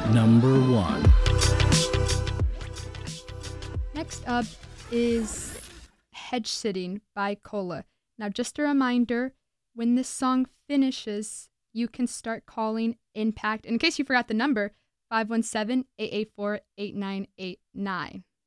number 1. Next up is Hedge Sitting by Cola. Now, just a reminder, when this song finishes, you can start calling Impact. In case you forgot the number, 517-884-8989.